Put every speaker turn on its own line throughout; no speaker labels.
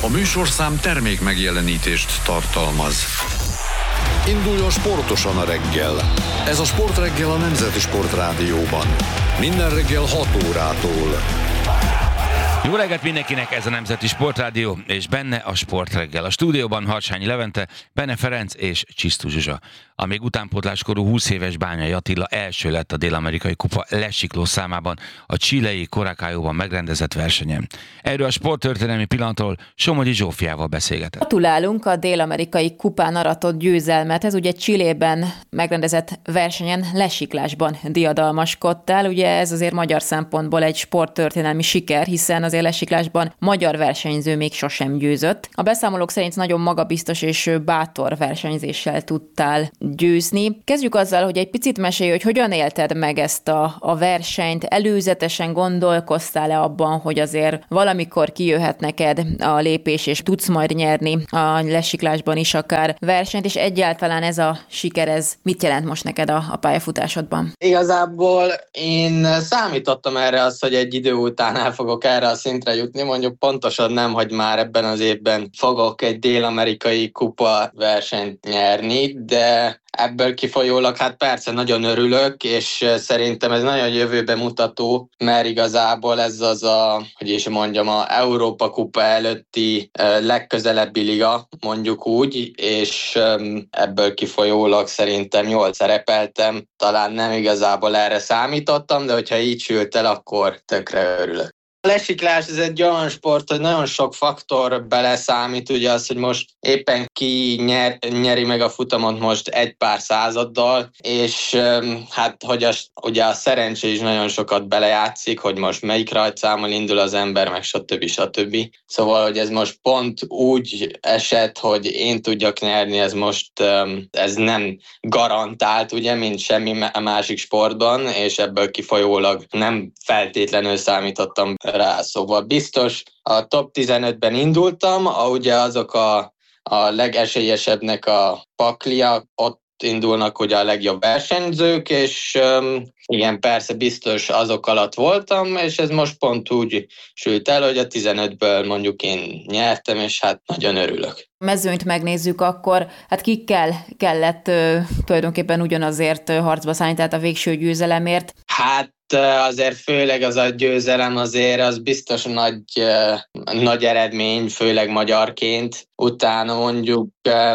A műsorszám termék megjelenítést tartalmaz. Induljon sportosan a reggel. Ez a Sportreggel a Nemzeti Sportrádióban. Minden reggel 6 órától.
Jó reggelt mindenkinek, ez a Nemzeti Sportrádió, és benne a Sportreggel. A stúdióban Harsányi Levente, Bene Ferenc és Csisztus Zsuzsa. A még utánpótláskorú 20 éves Bányai Attila első lett a Dél-Amerikai Kupa lesikló számában a chilei Curacaóban megrendezett versenyen. Erről a sporttörténelmi pillanatról Somogyi Zsófiával beszélgetett.
Gratulálunk a Dél-Amerikai Kupán aratott győzelmet. Ugye Chilében megrendezett versenyen lesiklásban diadalmaskodtál. Ugye ez azért magyar szempontból egy sporttörténelmi siker, hiszen azért lesiklásban magyar versenyző még sosem győzött. A beszámolók szerint nagyon magabiztos és bátor versenyzéssel tudtál győzni. Kezdjük azzal, hogy egy picit mesélj, hogy hogyan élted meg ezt a versenyt. Előzetesen gondolkoztál-e abban, hogy azért valamikor kijöhet neked a lépés, és tudsz majd nyerni a lesiklásban is akár versenyt, és egyáltalán ez a siker, ez mit jelent most neked a pályafutásodban?
Igazából én számítottam erre azt, hogy egy idő után el fogok erre a szintre jutni, mondjuk pontosan nem, hogy már ebben az évben fogok egy dél-amerikai kupa versenyt nyerni, de ebből kifolyólag hát persze nagyon örülök, és szerintem ez nagyon jövőbe mutató, mert igazából ez az a Európa Kupa előtti legközelebbi liga, mondjuk úgy, és ebből kifolyólag szerintem jól szerepeltem. Talán nem igazából erre számítottam, de hogyha így sült el, akkor tökre örülök. A lesiklás ez egy olyan sport, hogy nagyon sok faktor beleszámít, ugye az, hogy most éppen ki nyeri meg a futamot most egy pár századdal, és hát hogy ugye a szerencse is nagyon sokat belejátszik, hogy most melyik rajtszámmal indul az ember, meg stb. Szóval, hogy ez most pont úgy esett, hogy én tudjak nyerni, ez most ez nem garantált, ugye, mint semmi másik sportban, és ebből kifolyólag nem feltétlenül számítottam rá. Szóval biztos a top 15-ben indultam, ugye azok a legesélyesebbnek a paklia, ott indulnak ugye a legjobb versenyzők, és igen, persze biztos azok alatt voltam, és ez most pont úgy sült el, hogy a 15-ből mondjuk én nyertem, és hát nagyon örülök.
Mezőnyt megnézzük, akkor hát kikkel kellett tulajdonképpen ugyanazért harcba szállni, tehát a végső győzelemért? Hát
azért főleg az a győzelem azért az biztos nagy eredmény, főleg magyarként. Utána mondjuk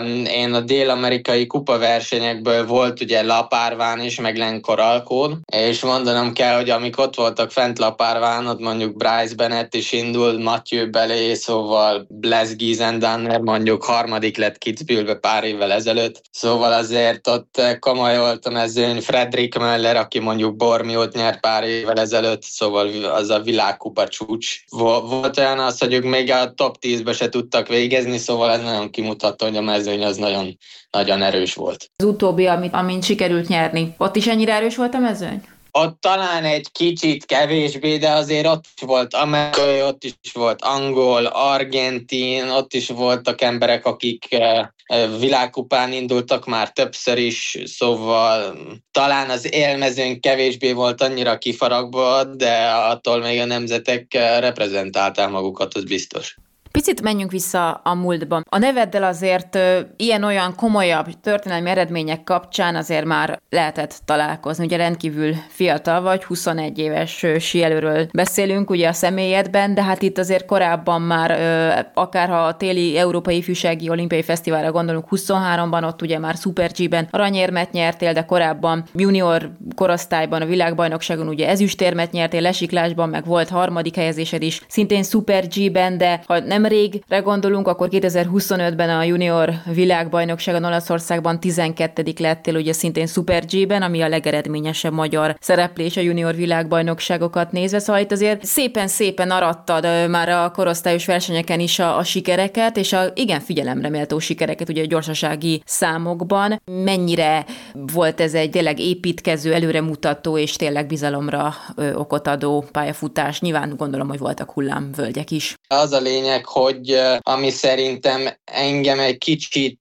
én a dél-amerikai kupaversenyekből volt ugye Lapárván is, meg Lenkoralkón, és mondanom kell, hogy amik ott voltak fent Lapárván, ott mondjuk Bryce Bennett is indult, Mathieu Belé, szóval Blaise Giesendanner mondjuk harmadik lett Kitzbühelbe pár évvel ezelőtt, szóval azért ott komoly volt a mezőny. Fredrik Möller, aki mondjuk Bormiót nyert pár évvel ezelőtt, szóval az a világkupa csúcs. Volt olyan az, hogy ők még a top 10-be se tudtak végezni, szóval ez nagyon kimutató, hogy a mezőny az nagyon, nagyon erős volt.
Az utóbbi, amint sikerült nyerni, ott is ennyire erős volt a mezőny?
Ott talán egy kicsit kevésbé, de azért ott is volt amerikai, ott is volt angol, argentin, ott is voltak emberek, akik világkupán indultak már többször is, szóval talán az élmezőn kevésbé volt annyira kifaragva, de attól még a nemzetek reprezentálták magukat, az biztos.
Picit menjünk vissza a múltba. A neveddel azért ilyen-olyan komolyabb történelmi eredmények kapcsán azért már lehetett találkozni. Ugye rendkívül fiatal vagy, 21 éves síelőről beszélünk ugye a személyedben, de hát itt azért korábban már, akár ha a téli Európai Ifjúsági Olimpiai Fesztiválra gondolunk, 23-ban ott ugye már Super G-ben aranyérmet nyertél, de korábban junior korosztályban a világbajnokságon ugye ezüstérmet nyertél, lesiklásban meg volt harmadik helyezésed is, szintén Super G-ben, de ha nem régre gondolunk, akkor 2025-ben a junior világbajnokságon Olaszországban 12. lettél, ugye szintén Super G-ben, ami a legeredményesebb magyar szereplés a junior világbajnokságokat nézve, szóval itt azért szépen arattad már a korosztályos versenyeken is a sikereket, és igen figyelemre méltó sikereket ugye a gyorsasági számokban. Mennyire volt ez egy tényleg építkező, előremutató és tényleg bizalomra okot adó pályafutás? Nyilván gondolom, hogy voltak hullámvölgyek is.
Az a lényeg, hogy ami szerintem engem egy kicsit,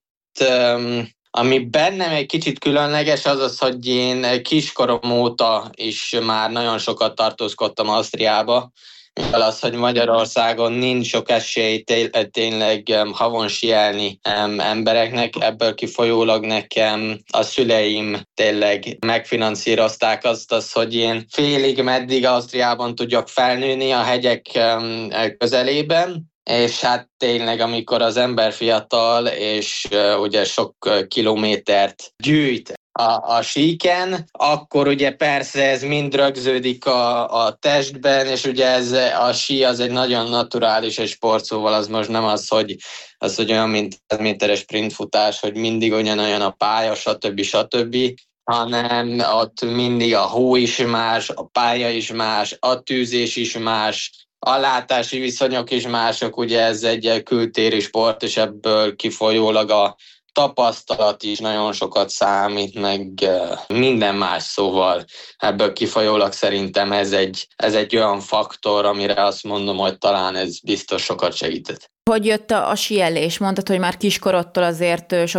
ami bennem egy kicsit különleges, az az, hogy én kiskorom óta is már nagyon sokat tartózkodtam Ausztriába, mivel az, hogy Magyarországon nincs sok esély tényleg havon sielni embereknek, ebből kifolyólag nekem a szüleim tényleg megfinanszírozták azt, hogy én félig meddig Ausztriában tudjak felnőni a hegyek közelében, és hát tényleg, amikor az ember fiatal, és ugye sok kilométert gyűjt a síken, akkor ugye persze ez mind rögződik a testben, és ugye a sí az egy nagyon naturális egy sport, szóval az most nem az, hogy olyan, mint 100 méteres sprintfutás, hogy mindig ugyanolyan a pálya, stb., hanem ott mindig a hó is más, a pálya is más, a tűzés is más, a látási viszonyok is mások, ugye ez egy kültéri sport, és ebből kifolyólag a tapasztalat is nagyon sokat számít, meg minden más, szóval ebből kifolyólag szerintem ez egy olyan faktor, amire azt mondom, hogy talán ez biztos sokat segített.
Hogy jött a síelés? Mondtad, hogy már kiskorodtól azért sok